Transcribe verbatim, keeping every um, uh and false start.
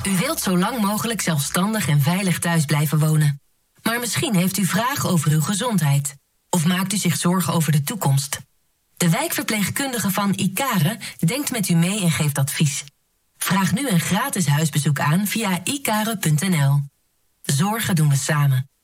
U wilt zo lang mogelijk zelfstandig en veilig thuis blijven wonen. Maar misschien heeft u vragen over uw gezondheid. Of maakt u zich zorgen over de toekomst. De wijkverpleegkundige van Icare denkt met u mee en geeft advies. Vraag nu een gratis huisbezoek aan via icare punt n l. Zorgen doen we samen.